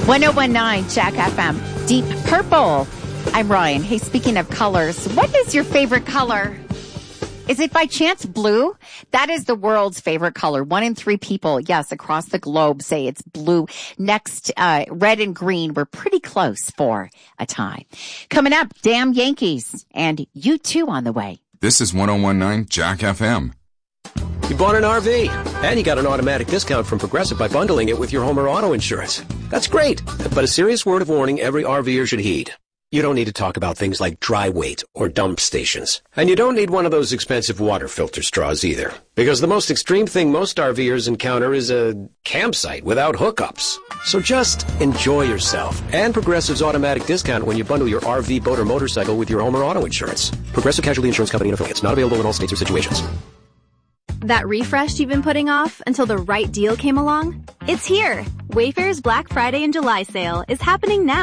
1019 Jack FM. Deep Purple. I'm Ryan. Hey, speaking of colors, what is your favorite color? Is it by chance blue? That is the world's favorite color. 1 in 3 people, yes, across the globe say it's blue. Next, red and green were pretty close for a tie. Coming up, Damn Yankees and U2 on the way. This is 1019 Jack FM. You bought an RV, and you got an automatic discount from Progressive by bundling it with your home or auto insurance. That's great, but a serious word of warning every RVer should heed. You don't need to talk about things like dry weight or dump stations. And you don't need one of those expensive water filter straws either. Because the most extreme thing most RVers encounter is a campsite without hookups. So just enjoy yourself and Progressive's automatic discount when you bundle your RV, boat, or motorcycle with your home or auto insurance. Progressive Casualty Insurance Company and affiliates. Not available in all states or situations. That refresh you've been putting off until the right deal came along? It's here! Wayfair's Black Friday and July sale is happening now.